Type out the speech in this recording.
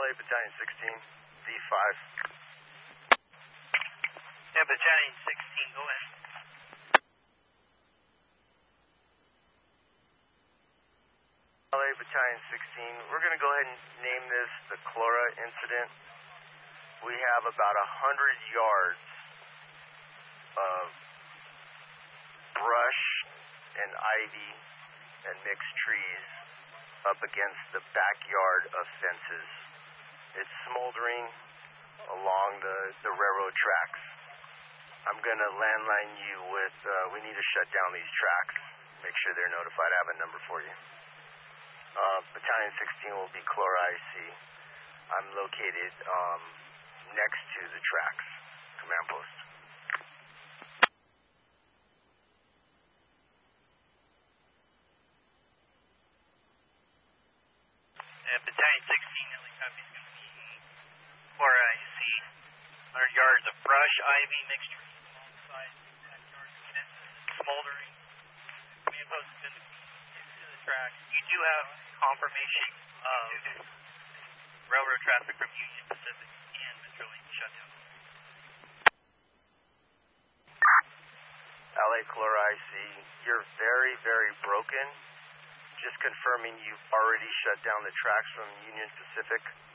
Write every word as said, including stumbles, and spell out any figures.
A Battalion sixteen, V five. Yeah, Battalion sixteen, go ahead. L A Battalion sixteen, we're going to go ahead and name this the Chlora incident. We have about a hundred yards of brush and ivy and mixed trees up against the backyard of fences. It's smoldering along the, the railroad tracks. I'm going to landline you with, uh, we need to shut down these tracks. Make sure they're notified. I have a number for you. Uh, Battalion sixteen will be Chlora I C. I'm located um, next to the tracks. Command post. Uh, Battalion sixteen, L A copy is going to be Chlora I C. one hundred yards of brush, ivy, mixed trees alongside backyard fences, smoldering. Command post is going to be next to the tracks. You do have confirmation of railroad traffic from Union Pacific and Metro Link shutdown. L A Chlora I C, you're very, very broken. Just confirming you've already shut down the tracks from Union Pacific.